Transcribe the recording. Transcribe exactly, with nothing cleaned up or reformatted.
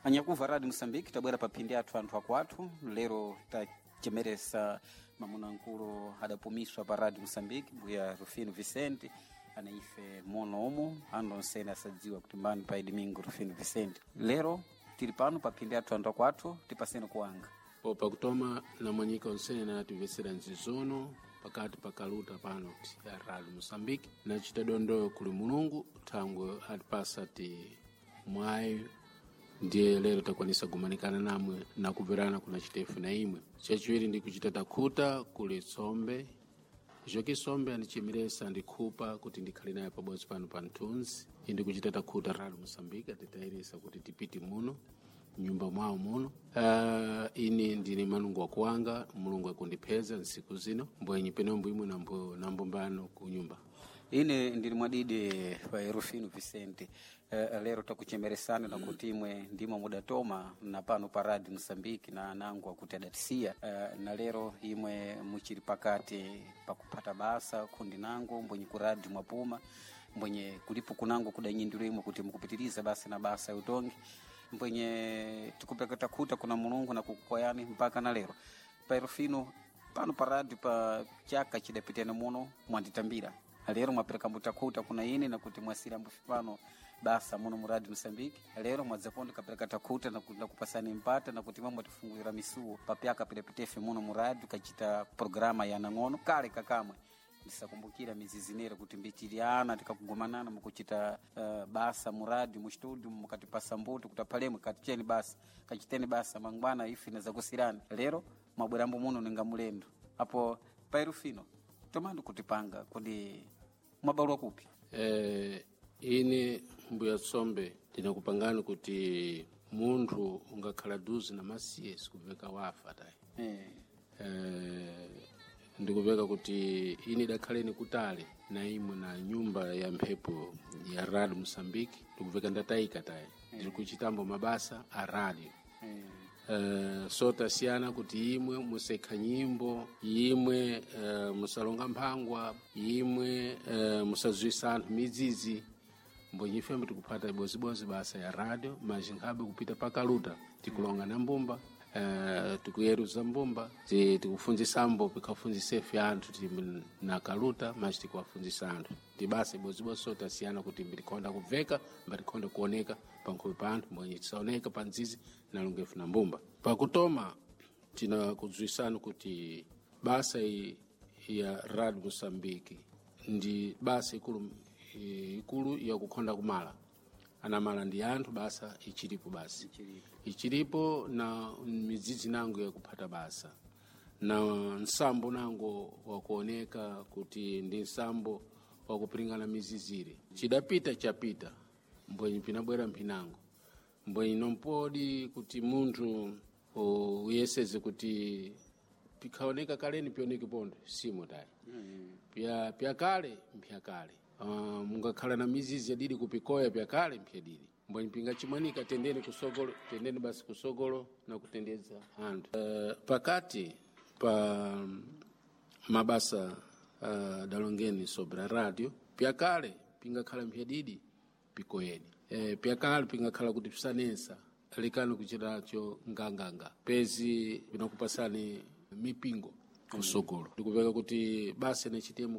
Anyakuva Radio Moçambique tabwera papindi athu anthu akwathu lero tachemeresa mamuna nkulu adapumiswa pa Radio Moçambique mbuya Rufino Vicente anaife mono omu andonsene asadziwa kuti mbani pa Domingo Rufino Vicente. Lero tili pano papindi athu anthu akwathu tipasene kuwanga popa kutoma na mwanyika onsene na ativesera nzizono pakati pakaluta pano ya Radio Moçambique na chitadondo kuli mulungu thangwe atipasa ti mwayo ndiye lero takwanisa kumanikana namwe na kuverana kuna chitefu na imwe. Chachiwiri ndi kuchita takuta kule Sombe. Joki Sombe anichimiresa ndikupa kuti ndikhali naye pabodzi pano pa Ntunzi. Indi kuchita takuta Radio Moçambique atitairisa kuti tipiti muno nyumba mwao muno. Uh, ini ndini manungu wa kuanga, mulungu akundipeza nsiku zino. Mbwenye penombu imu nambo, nambo mbano kunyumba. Ine ndiri mwadidi pa Rufino Vicente. Uh, lero takuchemeresana na kutimwe ndimo mudatoma na pano pa Radio Moçambique na nangu akutedatisia. Uh, na lero imwe muchiri pakati pakupata basa kundi nangu mbwenye kuradi mwapuma mbwenye kulipo kunangu kudanyindulimo kuti mukupitiliza basi na basa utongi mbwenye tukupekata kuta kuna mulungu na kukoyani mpaka na lero pa Rufino pano pa radio pa chaka chidapitena muno mwanditambira lero mwapereka mutakuta kuna ini na kuti mwasira mbufipano basa muno mu Radio Moçambique. Lero mwazapondo kapereka takuta na kupasani mpata na kuti mambo tifungulira misuo papyaka pilepitefe muno mu radio kachita programa ya nangono kale kakamwe ndisakumbukira mizizinera kuti mbitiliana tikakugomanana mukuchita uh, basa mu radio mu studio mukatipasa mbuto kutapalemo katicheni basa kachiteni basa mangwana ifi na zakusirani. Lero mabwerambo muno ninga mulendo hapo pa Rufino tomando kutipanga kodi mabalwa kupi. Eh, ini mbuya Sombe tinakupangana kuti muntu ungakhala duzi na masiye sikuveka wafa tai. Eh. Eh, ndikuveka kuti ini dakhaleni kutale na imwe na nyumba ya mphepo ya Radio Moçambique ndikuveka ndataika tai. Eh. Ndikuchitambo mabasa a radio. Eh. Uh, sota siana kuti imwe musekha nyimbo imwe uh, musalonga mphangwa imwe uh, musazwisa anthu mizizi mbonye ifembe tikupata bozibozi basa ya radio majingabe kupita pakaluta tikulonga na mbumba uh, tikuyeruza mbumba tikufunzisambo pikafunzisefe anthu na kaluta maji tikuwafunzisa anthu tibasa bozibozi sota siana kuti mbirikonda kuveka mbirikonda kuoneka pankhope pa anthu mbonye tisaoneka pa nzizi na lungefu na mbumba. Pakutoma tina kuzwisana kuti basa ya Radio Moçambique ndi basa ikulu ikulu ya kukonda kumala anamala ndi anthu basa ichiripo basi ichiripo, ichiripo na mizizi nangu ya kupata basa na nsambo nangu wakuoneka kuti ndi nsambo wakupringana mizizire chidapita chapita mbwenye pinabwera mpinango mbwenye nompodi kuti muntu uyeseze kuti pikaoneka kaleni pioneke pondo simo dai. Mm. Pia pia kale mpya kale. Uh, mungakhala na mizizi yadidi kupikoya pia kale mpya didi. Mbwenye pinga chimanika tendeni kusogolo, tendeni basi kusogolo na kutendeza handu. Uh, pakati pa mabasa uh, dalongeni sobra radio pia kale pinga khala mpya didi pikoyeni. Eh, pia kale pinga khala kuti pisanesa alikano kuchiracho nganganga pezi vinakupasani mipingo kusogolo ndikuveka kuti basi nechitemo